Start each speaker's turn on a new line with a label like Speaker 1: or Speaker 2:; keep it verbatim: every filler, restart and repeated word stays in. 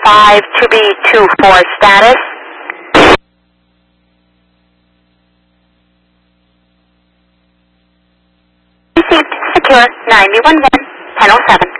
Speaker 1: five to be two four status. Received. Secure. nine one one. ten oh seven.